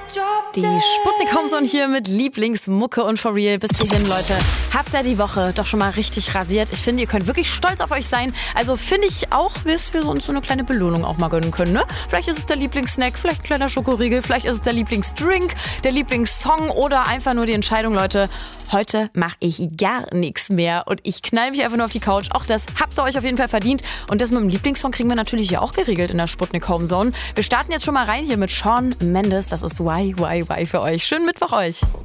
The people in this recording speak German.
Die Sputnik Homezone hier mit Lieblingsmucke und For Real. Bis hierhin, Leute. Habt ihr die Woche doch schon mal richtig rasiert? Ich finde, ihr könnt wirklich stolz auf euch sein. Also finde ich auch, dass wir uns so eine kleine Belohnung auch mal gönnen können, ne? Vielleicht ist es der Lieblingssnack, vielleicht ein kleiner Schokoriegel, vielleicht ist es der Lieblingsdrink, der Lieblingssong oder einfach nur die Entscheidung, Leute. Heute mache ich gar nichts mehr und ich knall mich einfach nur auf die Couch. Auch das habt ihr euch auf jeden Fall verdient. Und das mit dem Lieblingssong kriegen wir natürlich hier auch geregelt in der Sputnik Homezone. Wir starten jetzt schon mal rein hier mit Shawn Mendes. Das ist Why für euch. Schönen Mittwoch euch.